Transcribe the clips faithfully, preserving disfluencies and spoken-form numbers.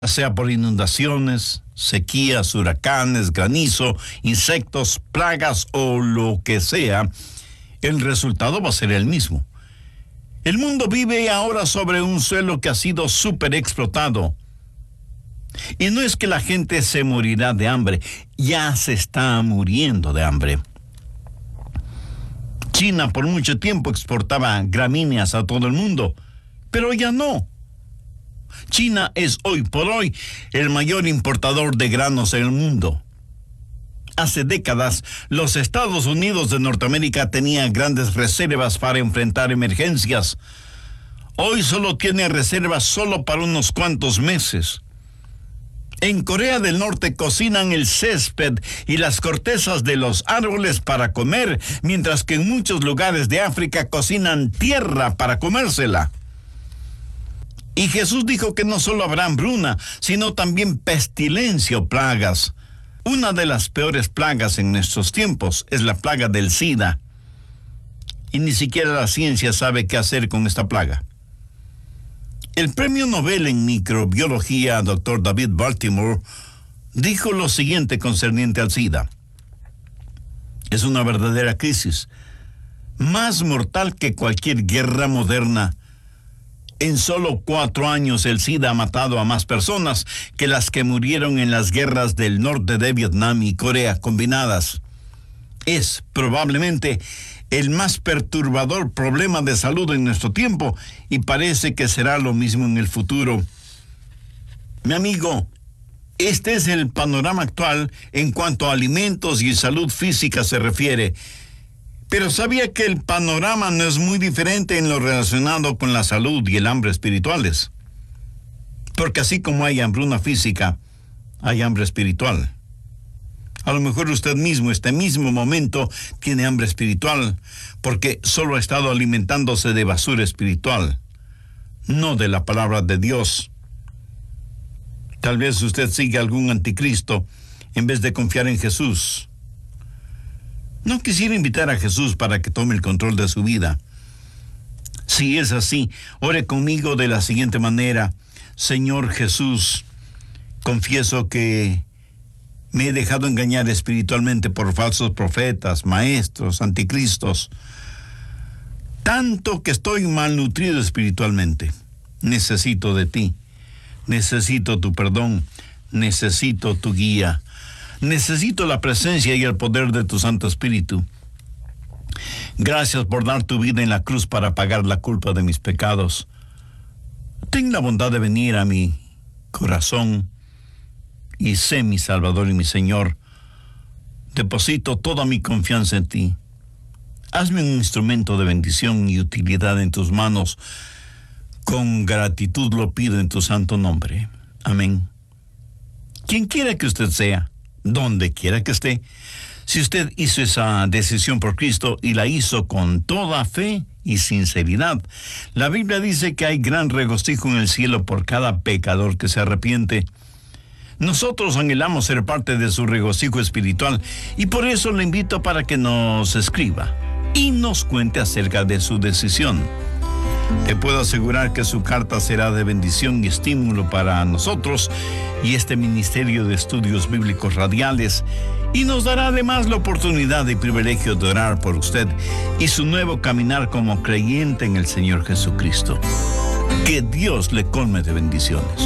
sea por inundaciones, sequías, huracanes, granizo, insectos, plagas o lo que sea, el resultado va a ser el mismo. El mundo vive ahora sobre un suelo que ha sido súper explotado. Y no es que la gente se morirá de hambre, ya se está muriendo de hambre. China por mucho tiempo exportaba gramíneas a todo el mundo, pero ya no. China es hoy por hoy el mayor importador de granos en el mundo. Hace décadas, los Estados Unidos de Norteamérica tenían grandes reservas para enfrentar emergencias. Hoy solo tiene reservas solo para unos cuantos meses. En Corea del Norte cocinan el césped y las cortezas de los árboles para comer, mientras que en muchos lugares de África cocinan tierra para comérsela. Y Jesús dijo que no solo habrá hambruna, sino también pestilencia o plagas. Una de las peores plagas en nuestros tiempos es la plaga del SIDA. Y ni siquiera la ciencia sabe qué hacer con esta plaga. El premio Nobel en microbiología, doctor David Baltimore, dijo lo siguiente concerniente al SIDA. Es una verdadera crisis, más mortal que cualquier guerra moderna. En solo cuatro años el SIDA ha matado a más personas que las que murieron en las guerras del norte de Vietnam y Corea combinadas. Es probablemente el más perturbador problema de salud en nuestro tiempo y parece que será lo mismo en el futuro. Mi amigo, este es el panorama actual en cuanto a alimentos y salud física se refiere. Pero ¿sabía que el panorama no es muy diferente en lo relacionado con la salud y el hambre espirituales? Porque así como hay hambruna física, hay hambre espiritual. A lo mejor usted mismo, este mismo momento, tiene hambre espiritual, porque solo ha estado alimentándose de basura espiritual, no de la palabra de Dios. Tal vez usted sigue algún anticristo en vez de confiar en Jesús. No quisiera invitar a Jesús para que tome el control de su vida. Si es así, ore conmigo de la siguiente manera: Señor Jesús, confieso que me he dejado engañar espiritualmente por falsos profetas, maestros, anticristos. Tanto que estoy malnutrido espiritualmente. Necesito de ti. Necesito tu perdón. Necesito tu guía. Necesito la presencia y el poder de tu Santo Espíritu. Gracias por dar tu vida en la cruz para pagar la culpa de mis pecados. Ten la bondad de venir a mi corazón y sé mi Salvador y mi Señor. Deposito toda mi confianza en ti. Hazme un instrumento de bendición y utilidad en tus manos. Con gratitud lo pido en tu santo nombre. Amén. Quien quiera que usted sea, donde quiera que esté, si usted hizo esa decisión por Cristo y la hizo con toda fe y sinceridad, la Biblia dice que hay gran regocijo en el cielo por cada pecador que se arrepiente. Nosotros anhelamos ser parte de su regocijo espiritual y por eso le invito para que nos escriba y nos cuente acerca de su decisión. Te puedo asegurar que su carta será de bendición y estímulo para nosotros y este Ministerio de Estudios Bíblicos Radiales, y nos dará además la oportunidad y privilegio de orar por usted y su nuevo caminar como creyente en el Señor Jesucristo. Que Dios le colme de bendiciones.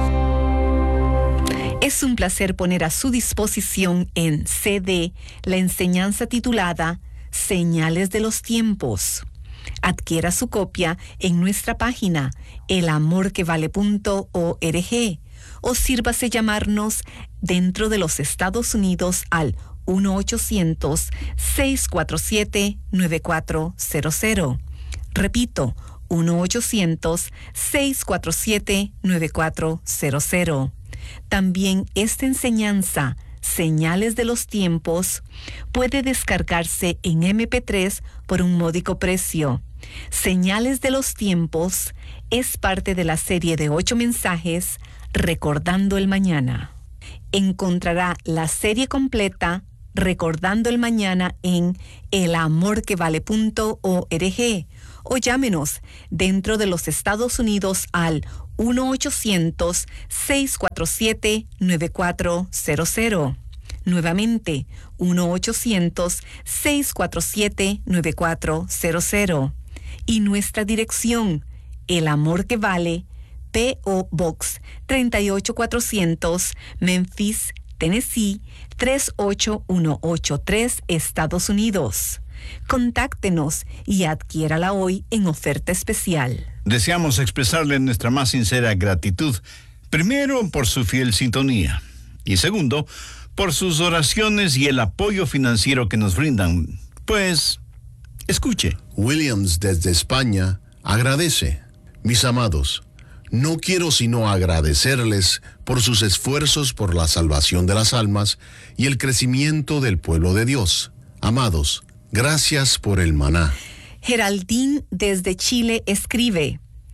Es un placer poner a su disposición en C D la enseñanza titulada Señales de los Tiempos. Adquiera su copia en nuestra página el amor que vale punto org o sírvase llamarnos dentro de los Estados Unidos al uno ochocientos, seis cuatro siete, nueve cuatro cero cero. Repito, uno ochocientos, seis cuatro siete, nueve cuatro cero cero. También esta enseñanza, Señales de los Tiempos, puede descargarse en eme pe tres por un módico precio. Señales de los Tiempos es parte de la serie de ocho mensajes Recordando el Mañana. Encontrará la serie completa Recordando el Mañana en el amor que vale punto org o llámenos dentro de los Estados Unidos al uno ochocientos, seis cuatro siete, nueve cuatro cero cero. Nuevamente, uno ochocientos, seis cuatro siete, nueve cuatro cero cero. Y nuestra dirección, El Amor que Vale, P O Box tres ocho cuatrocientos, Memphis, Tennessee tres ocho uno ocho tres, Estados Unidos. Contáctenos y adquiérala hoy en oferta especial. Deseamos expresarle nuestra más sincera gratitud, primero por su fiel sintonía y segundo, por sus oraciones y el apoyo financiero que nos brindan. Pues, escuche. Williams desde España agradece. Mis amados, no quiero sino agradecerles por sus esfuerzos por la salvación de las almas y el crecimiento del pueblo de Dios. Amados, gracias por el maná. Geraldine desde Chile escribe: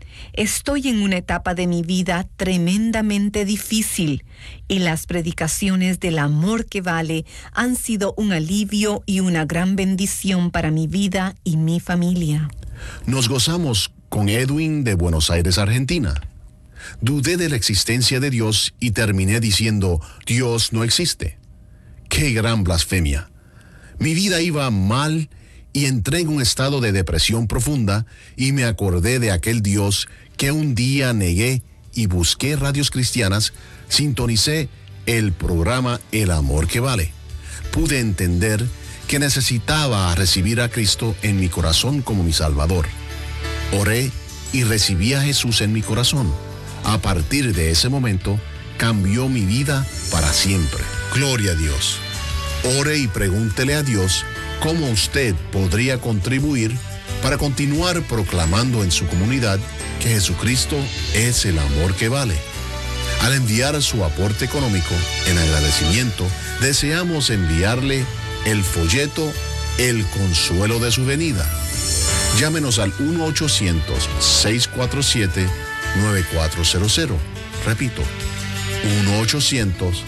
estoy en una etapa de mi vida tremendamente difícil y las predicaciones del amor que vale han sido un alivio y una gran bendición para mi vida y mi familia. Nos gozamos con Edwin de Buenos Aires, Argentina. Dudé de la existencia de Dios y terminé diciendo, Dios no existe. ¡Qué gran blasfemia! Mi vida iba mal y entré en un estado de depresión profunda y me acordé de aquel Dios que un día negué y busqué radios cristianas, sintonicé el programa El Amor que Vale. Pude entender que necesitaba recibir a Cristo en mi corazón como mi Salvador. Oré y recibí a Jesús en mi corazón. A partir de ese momento, cambió mi vida para siempre. Gloria a Dios. Ore y pregúntele a Dios cómo usted podría contribuir para continuar proclamando en su comunidad que Jesucristo es el amor que vale. Al enviar su aporte económico, en agradecimiento, deseamos enviarle el folleto El Consuelo de su Venida. Llámenos al uno ochocientos, seis cuatro siete, nueve cuatro cero cero. Repito, uno ochocientos,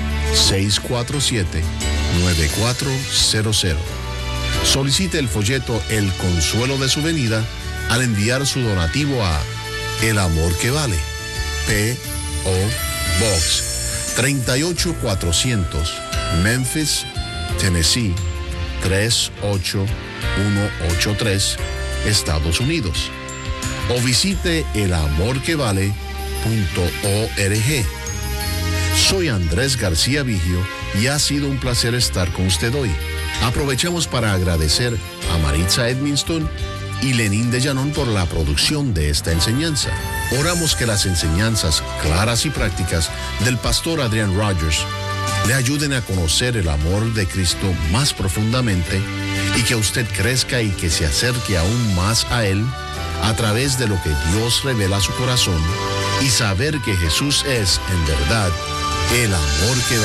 seis cuatro siete, nueve cuatro cero cero. Solicite el folleto El Consuelo de su Venida al enviar su donativo a El Amor que Vale, P O Box tres ocho cuatrocientos, Memphis, Tennessee tres ocho uno ocho tres, Estados Unidos. O visite el amor que vale punto org. Soy Andrés García Vigio y ha sido un placer estar con usted hoy. Aprovechamos para agradecer a Maritza Edmiston y Lenín de Llanón por la producción de esta enseñanza. Oramos que las enseñanzas claras y prácticas del pastor Adrian Rogers le ayuden a conocer el amor de Cristo más profundamente y que usted crezca y que se acerque aún más a Él a través de lo que Dios revela a su corazón y saber que Jesús es, en verdad, el amor que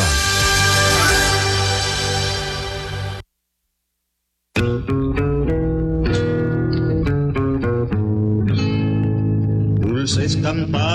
vale. Dulces campanas